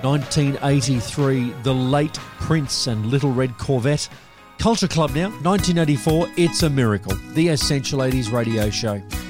1983, The Late Prince and Little Red Corvette. Culture Club now, 1984, It's a Miracle, the Essential 80s radio show.